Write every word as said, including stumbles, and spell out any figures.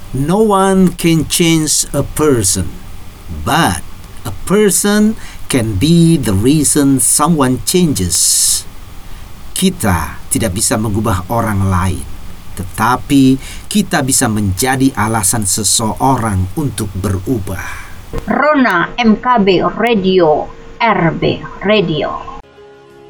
No one can change a person, but a person can be the reason someone changes. Kita tidak bisa mengubah orang lain, tetapi kita bisa menjadi alasan seseorang untuk berubah. Rona M K B Radio, R B Radio.